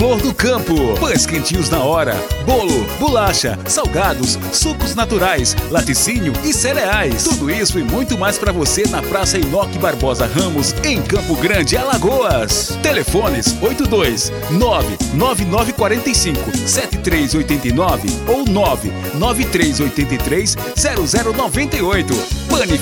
Flor do Campo. Pães quentinhos na hora, bolo, bolacha, salgados, sucos naturais, laticínio e cereais. Tudo isso e muito mais para você na Praça Enoque Barbosa Ramos, em Campo Grande, Alagoas. Telefones 82999457389 ou 993830098.